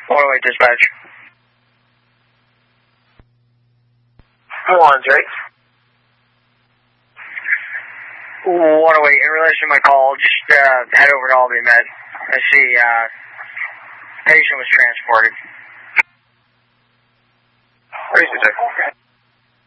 108 dispatch. 1, Drake. 108, in relation to my call, just head over to Albany Med. I see patient was transported. Where is it, Drake?